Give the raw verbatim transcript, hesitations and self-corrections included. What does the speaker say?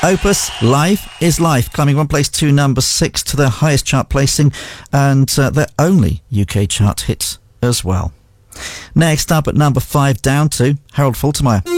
Opus, Life is Life, climbing one place to number six to their highest chart placing, and uh, their only U K chart hit as well. Next up at number five, down to Harold Faltermeyer.